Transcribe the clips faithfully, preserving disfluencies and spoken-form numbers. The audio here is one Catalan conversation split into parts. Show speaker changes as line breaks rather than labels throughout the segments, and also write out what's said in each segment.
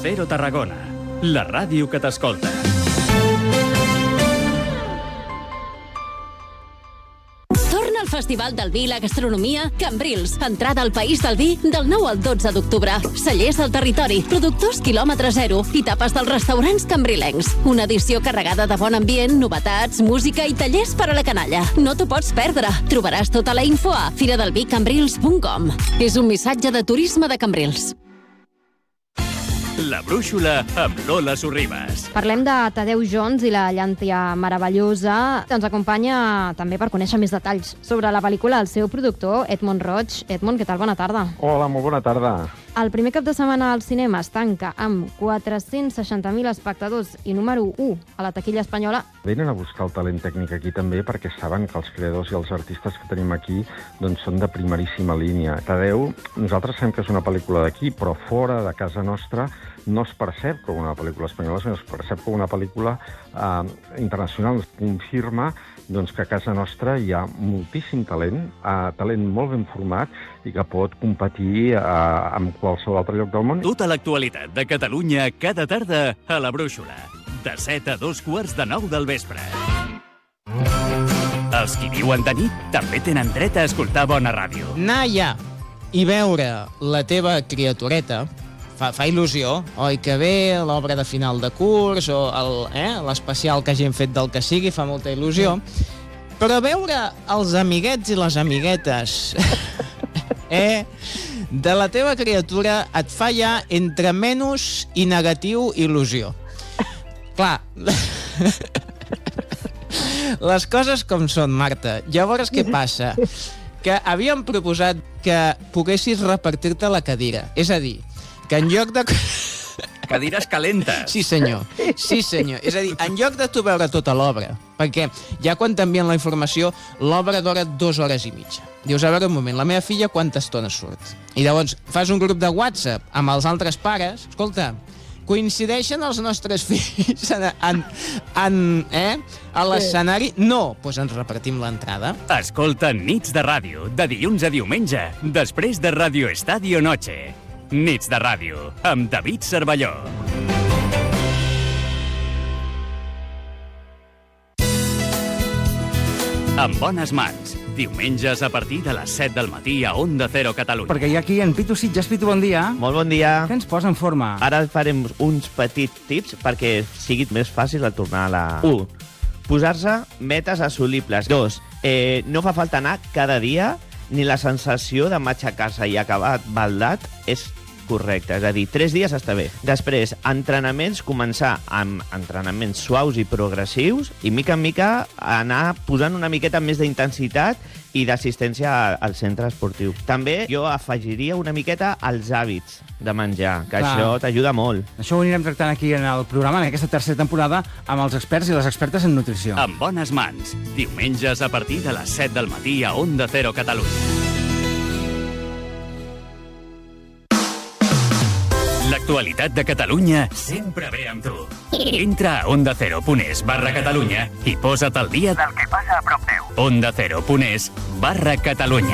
Cero Tarragona, la ràdio que t'escolta.
Torna al Festival del Vi i la Gastronomia Cambrils. Entrada al País del Vi del nou al dotze d'octubre. Cellers del territori, productors quilòmetre zero i tapes dels restaurants cambrilencs. Una edició carregada de bon ambient, novetats, música i tallers per a la canalla. No t'ho pots perdre. Trobaràs tota la info a fira del vi cambrils punt com. És un missatge de turisme de Cambrils.
La brúixola amb Lola Sorribas.
Parlem de Tadeu Jones i la llàntia meravellosa. Ens acompanya també per conèixer més detalls sobre la pel·lícula el seu productor, Edmond Roig. Edmond, què tal? Bona tarda.
Hola, molt bona tarda.
El primer cap de setmana al cinema es tanca amb quatre-cents seixanta mil espectadors i número u a la taquilla espanyola.
Venen a buscar el talent tècnic aquí també perquè saben que els creadors i els artistes que tenim aquí doncs, són de primeríssima línia. Tadeu, nosaltres sabem que és una pel·lícula d'aquí, però fora de casa nostra no es percep com una pel·lícula espanyola, sinó es percep com una pel·lícula eh, internacional. Es confirma doncs, que a casa nostra hi ha moltíssim talent, eh, talent molt ben format i que pot competir eh, amb qualsevol altre lloc del món.
Tota l'actualitat de Catalunya cada tarda a la brúixola. De set a dos quarts de nou del vespre. Els qui viuen de nit també tenen dret a escoltar bona ràdio.
Anar allà i veure la teva criatureta fa, fa il·lusió, oi? Que ve l'obra de final de curs o l'especial eh, que hagin fet del que sigui, fa molta il·lusió. Però veure els amiguets i les amiguetes eh, de la teva criatura et fa ja entre menys i negatiu il·lusió. Clar, les coses com són, Marta. Llavors, què passa? Que havíem proposat que poguessis repartir-te la cadira. És a dir, que en lloc de...
Cadires calentes.
Sí, senyor. Sí, senyor. És a dir, en lloc de tu veure tota l'obra, perquè ja quan t'envien la informació, l'obra dura dues hores i mitja. Dius, a veure un moment, la meva filla quanta estona surt? I llavors fas un grup de WhatsApp amb els altres pares. Escolta, coincideixen els nostres fills en, en, en, eh, a l'escenari? No, doncs ens repartim l'entrada.
Escolta Nits de Ràdio, de dilluns a diumenge, després de Radio Estadio Noche. Nits de Ràdio, amb David Cervelló. En bones mans, diumenges a partir de les set del matí a Onda Cero Catalunya.
Perquè hi ha aquí en Pitu Sitges. Pitu, bon dia.
Molt bon dia.
Què ens posa en forma?
Ara farem uns petits tips perquè sigui més fàcil de tornar a la... un. Posar-se metes assolibles. dos. Eh, no fa falta anar cada dia ni la sensació de matxacar-se i acabar baldat és correcte, és a dir, tres dies està bé. Després, entrenaments, començar amb entrenaments suaus i progressius i mica en mica anar posant una miqueta més d'intensitat i d'assistència al centre esportiu. També jo afegiria una miqueta als hàbits de menjar, que Clar. Això t'ajuda molt.
Això ho anirem tractant aquí en el programa, en aquesta tercera temporada, amb els experts i les expertes en nutrició.
En bones mans, diumenges a partir de les set del matí a Onda Cero Catalunya. L'actualitat de Catalunya sempre ve amb tu. Entra a ondacero.es barra Catalunya i posa't al dia del que passa a prop teu. ondacero.es barra Catalunya.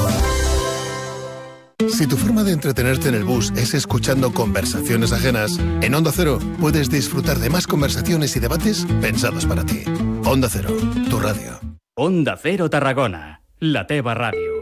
Si tu forma de entretenerte en el bus es escuchando conversaciones ajenas, en Onda Cero puedes disfrutar de más conversaciones y debates pensados para ti. Onda Cero, tu radio.
Onda Cero Tarragona, la teva ràdio.